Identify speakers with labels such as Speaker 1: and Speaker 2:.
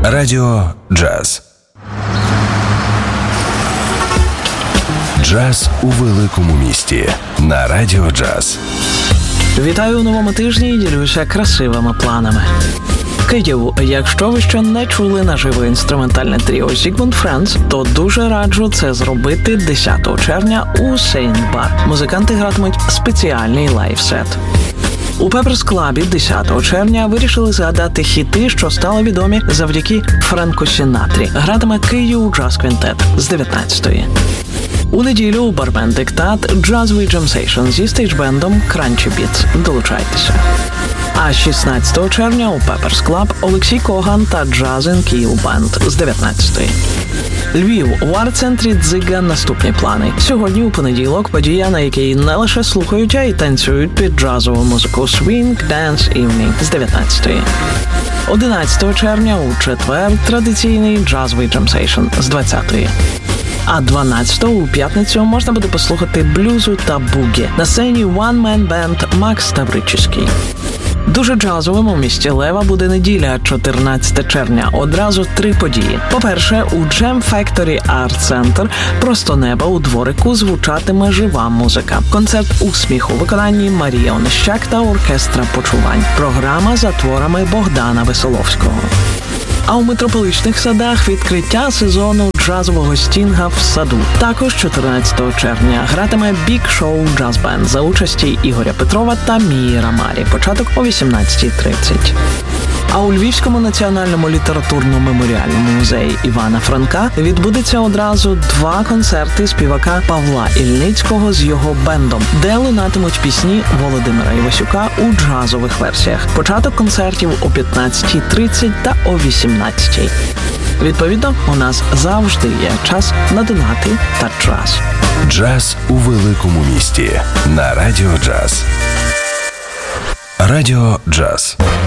Speaker 1: Радіо Джаз. Джаз у великому місті на Радіо Джаз.
Speaker 2: Вітаю у новому тижні і ділюся красивими планами. Київ, якщо ви ще не чули наживо інструментальне тріо Sigmund Friends, то дуже раджу це зробити 10 червня у Saint Bar. Музиканти гратимуть спеціальний лайв-сет. У Pepper's Club 10 червня вирішили згадати хіти, що стали відомі завдяки Френку Сінатрі. Гратиме Київ Джаз Квінтет з 19-ї. У неділю у барбенд «Диктат» джазовий джем-сейшн зі стейджбендом Crunchy Beats. Долучайтеся. А 16 червня у Pepper's Club Олексій Коган та Jazz in Kyiv Band з 19-ї. Львів. У арт-центрі «Дзига» наступні плани. Сьогодні, у понеділок, подія, на якій не лише слухають, а й танцюють під джазову музику «Swing Dance Evening» з 19-ї. 11 червня у четвер традиційний джазовий джем-сейшн з 20-ї. А 12-го у п'ятницю можна буде послухати блюзу та бугі. На сцені One Man Band Макс Таврический. Дуже джазовим у місті Лева буде неділя, 14 червня. Одразу 3 події. По-перше, у Jam Factory Art Center «Просто небо» у дворику звучатиме жива музика. Концерт «Усміх» у виконанні Марії Онищак та оркестра почувань. Програма за творами Богдана Веселовського. А у Митрополичних садах відкриття сезону джазового стінга в саду. Також 14 червня гратиме Big Show Jazz Band за участі Ігоря Петрова та Мії Рамарі. Початок о 18:30. А у Львівському національному літературно-меморіальному музеї Івана Франка відбудеться одразу 2 концерти співака Павла Ільницького з його бендом, де лунатимуть пісні Володимира Івасюка у джазових версіях. Початок концертів о 15:30 та о 18:00. Відповідно, у нас завжди є час на донати та джаз.
Speaker 1: Джаз у великому місті на Радіо Джаз. Радіо Джаз.